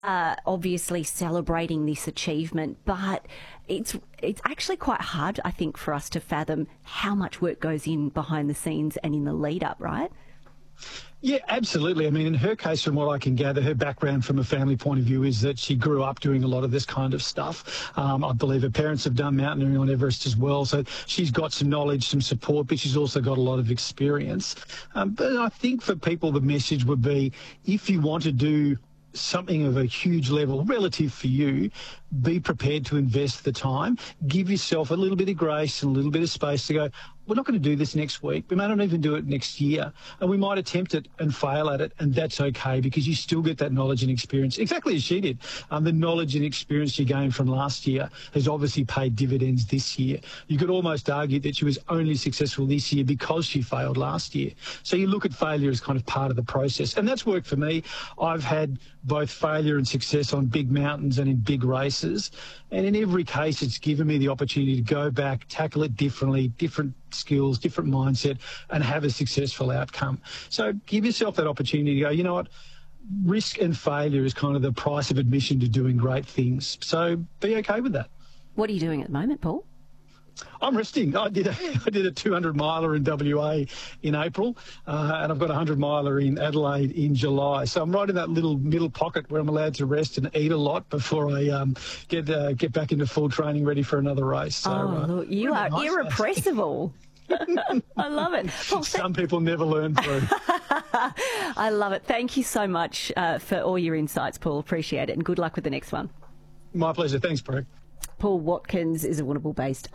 Obviously celebrating this achievement, but it's actually quite hard, I think, for us to fathom how much work goes in behind the scenes and in the lead up, right? Yeah, absolutely. I mean, in her case, from what I can gather, her background from a family point of view is that she grew up doing a lot of this kind of stuff. I believe her parents have done mountaineering on Everest as well. So she's got some knowledge, some support, but she's also got a lot of experience. But I think for people, the message would be, if you want to do something of a huge level relative for you, be prepared to invest the time. Give yourself a little bit of grace and a little bit of space to go, we're not going to do this next week. We may not even do it next year. And we might attempt it and fail at it, and that's okay, because you still get that knowledge and experience, exactly as she did. The knowledge and experience she gained from last year has obviously paid dividends this year. You could almost argue that she was only successful this year because she failed last year. So you look at failure as kind of part of the process. And that's worked for me. I've had both failure and success on big mountains and in big races. And in every case, it's given me the opportunity to go back, tackle it differently, different skills, different mindset, and have a successful outcome. So give yourself that opportunity to go, you know what, risk and failure is kind of the price of admission to doing great things. So be okay with that. What are you doing at the moment, Paul? I'm resting. I did a 200 miler in WA in April, and I've got a 100 miler in Adelaide in July. So I'm right in that little middle pocket where I'm allowed to rest and eat a lot before I get back into full training, ready for another race. So, look, you are nice, irrepressible. I love it. Paul, some people never learn through. I love it. Thank you so much for all your insights, Paul. Appreciate it, and good luck with the next one. My pleasure. Thanks, Brooke. Paul Watkins is a Warrnambool-based